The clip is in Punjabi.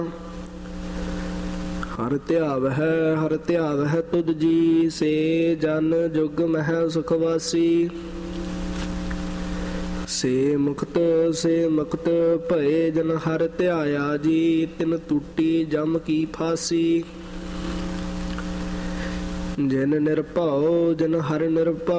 ਹਰ ਧਿਆਵਹਿ ਹਰ ਧਿਆਵਹਿ ਤੁਧ ਜੀ, ਸੇ ਜਨ ਜੁਗ ਮਹਿ ਸੁਖ ਵਾਸੀ। ਸੇ ਮੁਕਤ ਭਏ ਜਨ ਹਰ ਧਿਆਇਆ ਜੀ, ਤਿਨ ਟੂਟੀ ਜਮ ਕੀ ਫਾਸੀ। ਜਿਨ ਨਿਰਭਉ ਜਨ ਹਰਿ ਨਿਰਭਉ,